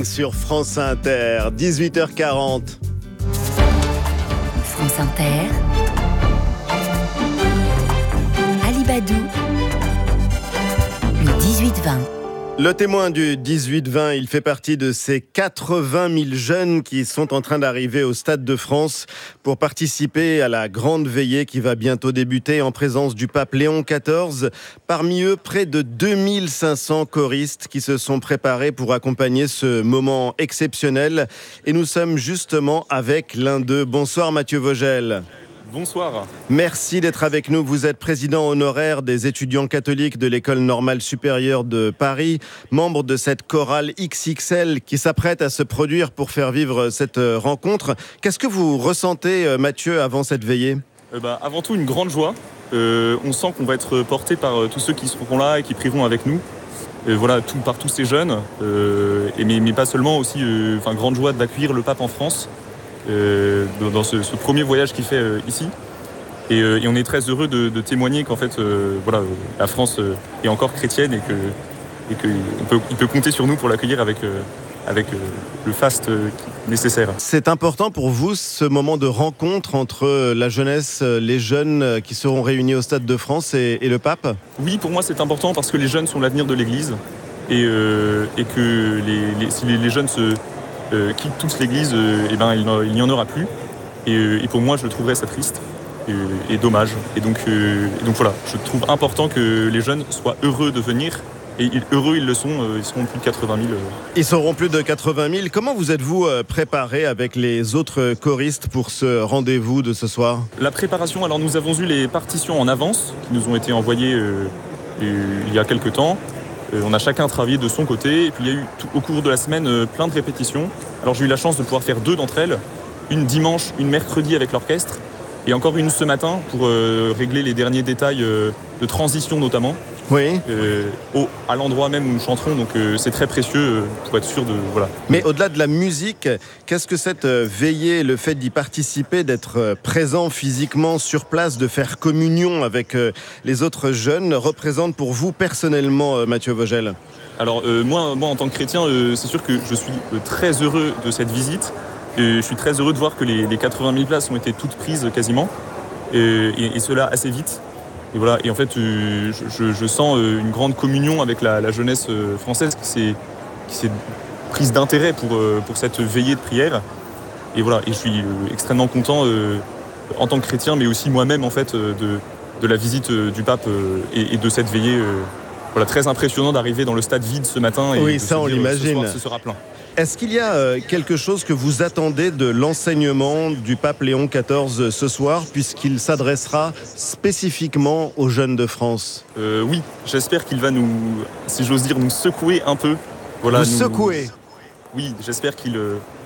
Sur France Inter, 18h40. France Inter, Alibadou, le 18-20. Le témoin du 18-20, il fait partie de ces 80 000 jeunes qui sont en train d'arriver au Stade de France pour participer à la grande veillée qui va bientôt débuter en présence du pape Léon XIV. Parmi eux, près de 2500 choristes qui se sont préparés pour accompagner ce moment exceptionnel. Et nous sommes justement avec l'un d'eux. Bonsoir Mathieu Vogel. Bonsoir. Merci d'être avec nous. Vous êtes président honoraire des étudiants catholiques de l'École normale supérieure de Paris, membre de cette chorale XXL qui s'apprête à se produire pour faire vivre cette rencontre. Qu'est-ce que vous ressentez, Mathieu, avant cette veillée ? Avant tout, une grande joie. On sent qu'on va être porté par tous ceux qui seront là et qui prieront avec nous. Par tous ces jeunes. Mais pas seulement, aussi grande joie d'accueillir le pape en France. Dans ce premier voyage qu'il fait ici. Et on est très heureux de témoigner qu'en fait, la France est encore chrétienne et qu'il peut compter sur nous pour l'accueillir avec le faste nécessaire. C'est important pour vous, ce moment de rencontre entre la jeunesse, les jeunes qui seront réunis au Stade de France et le pape ? Oui, pour moi, c'est important parce que les jeunes sont l'avenir de l'Église et que si les jeunes quittent tous l'Église, il n'y en aura plus. Et pour moi, je trouverais ça triste et dommage. Et donc voilà, je trouve important que les jeunes soient heureux de venir. Et heureux, ils le sont, ils seront plus de 80 000. Ils seront plus de 80 000. Comment vous êtes-vous préparé avec les autres choristes pour ce rendez-vous de ce soir ? La préparation, alors nous avons eu les partitions en avance qui nous ont été envoyées il y a quelques temps. On a chacun travaillé de son côté. Et puis il y a eu au cours de la semaine plein de répétitions. Alors j'ai eu la chance de pouvoir faire 2 d'entre elles. Une dimanche, une mercredi avec l'orchestre. Et encore une ce matin pour régler les derniers détails de transition notamment. Oui. À l'endroit même où nous chanterons, donc c'est très précieux pour être sûr de... Voilà. Mais au-delà de la musique, qu'est-ce que cette veillée, le fait d'y participer, d'être présent physiquement sur place, de faire communion avec les autres jeunes, représente pour vous personnellement, Mathieu Vogel ? Alors moi en tant que chrétien, c'est sûr que je suis très heureux de cette visite. Je suis très heureux de voir que les 80 000 places ont été toutes prises quasiment, et cela assez vite. Et voilà. Et en fait, je sens une grande communion avec la jeunesse française qui s'est prise d'intérêt pour cette veillée de prière. Et voilà. Et je suis extrêmement content en tant que chrétien, mais aussi moi-même en fait de la visite du pape et de cette veillée. Très impressionnant d'arriver dans le stade vide ce matin. Et oui, ça on l'imagine. Ce soir, ce sera plein. Est-ce qu'il y a quelque chose que vous attendez de l'enseignement du pape Léon XIV ce soir, puisqu'il s'adressera spécifiquement aux jeunes de France ? Oui, j'espère qu'il va nous, si j'ose dire, nous secouer un peu. Secouer ? Oui, j'espère qu'il